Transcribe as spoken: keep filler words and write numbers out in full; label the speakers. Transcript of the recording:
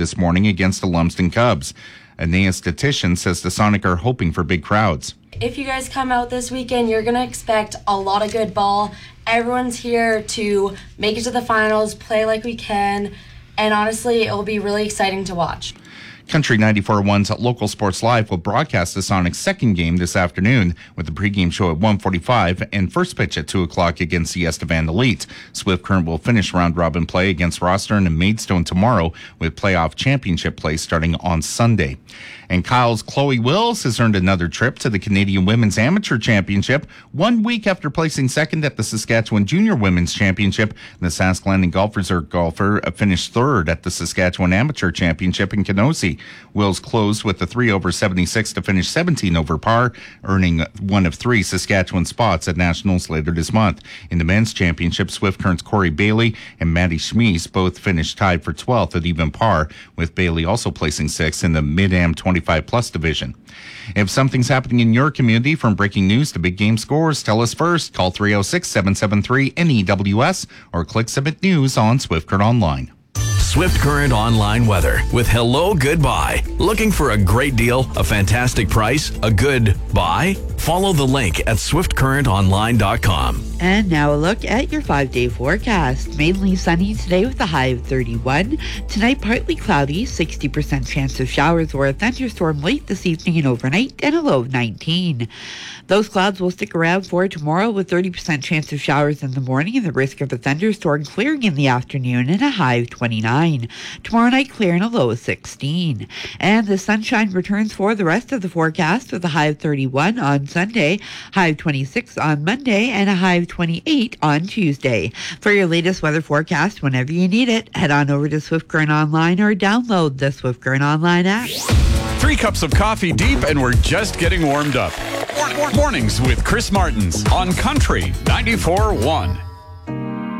Speaker 1: this morning against the Lumsden Cubs. A N A A statistician says the Sonic are hoping for big crowds.
Speaker 2: If you guys come out this weekend, you're going to expect a lot of good ball. Everyone's here to make it to the finals, play like we can, and honestly, it will be really exciting to watch.
Speaker 1: Country ninety-four point one's Local Sports Live will broadcast the Sonics' second game this afternoon with the pregame show at one forty-five and first pitch at two o'clock against the Estevan Elite. Swift Current will finish round-robin play against Rosthern and Maidstone tomorrow with playoff championship play starting on Sunday. And Kyle's Chloe Wills has earned another trip to the Canadian Women's Amateur Championship one week after placing second at the Saskatchewan Junior Women's Championship. The Sask Landing Golf Resort golfer finished third at the Saskatchewan Amateur Championship in Kenosee. Wills closed with a three over seventy-six to finish seventeen over par, earning one of three Saskatchewan spots at Nationals later this month. In the men's championship, Swift Current's Corey Bailey and Maddie Schmies both finished tied for twelfth at even par, with Bailey also placing sixth in the Mid-Am twenty-five plus division. If something's happening in your community, from breaking news to big game scores, tell us first. Call three oh six, seven seven three, N E W S or click Submit News on Swift Current Online.
Speaker 3: Swift Current Online weather with Hello Goodbye. Looking for a great deal, a fantastic price, a good buy? Follow the link at swift current online dot com.
Speaker 4: And now a look at your five-day forecast. Mainly sunny today with a high of thirty-one. Tonight, partly cloudy, sixty percent chance of showers or a thunderstorm late this evening and overnight, and a low of nineteen. Those clouds will stick around for tomorrow with thirty percent chance of showers in the morning and the risk of a thunderstorm clearing in the afternoon and a high of twenty-nine. Tomorrow night, clear and a low of sixteen. And the sunshine returns for the rest of the forecast with a high of thirty-one on Sunday, high of twenty-six on Monday, and a high of twenty-eight on Tuesday. For your latest weather forecast, whenever you need it, head on over to Swift Current Online or download the Swift Current Online app.
Speaker 5: Three cups of coffee deep and we're just getting warmed up. Mornings with Chris Martins on Country ninety-four point one.